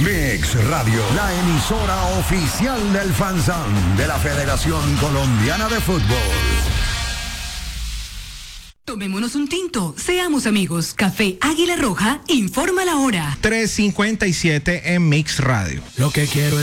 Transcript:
Mix Radio, la emisora oficial del FanZone de la Federación Colombiana de Fútbol. Tomémonos un tinto, seamos amigos. Café Águila Roja informa la hora. 3:57 en Mix Radio. Lo que quiero es